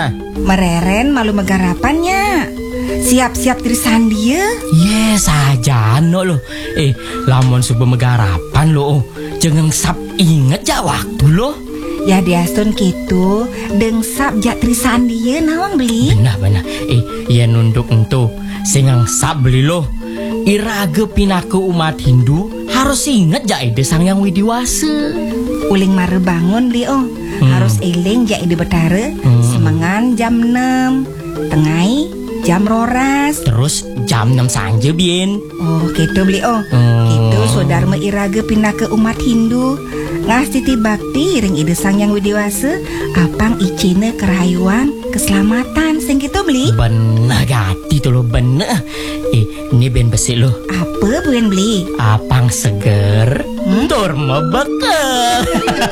nah. Mereren malu megarapannya. Siap-siap trisan dia. Yes aja no lo. Lamun subuh megarapan lo. Jangan sap inget ja waktu lo. Ya diasun gitu. Dengsap jak trisan dia nawang beli. Benar. Ya nunduk entu. Singang sap beli lo. Iraga pinaku umat Hindu harus inget ja ide sang yang widiwasa. Uling mare bangun beli harus eling jak ide betara. Semangan jam 6, tengai jam roras. Terus jam 6 sanje bien. Oh gitu beli gitu sodharma iraga pindah ke umat Hindu. Ngasih bakti ring ide sang yang widiwasa. Apang icine kerayuan keselamatan sing gitu beli. Bener gati tuh lo bener. Ini ben besi lo. Apa buen beli? Apang seger tur mebeke.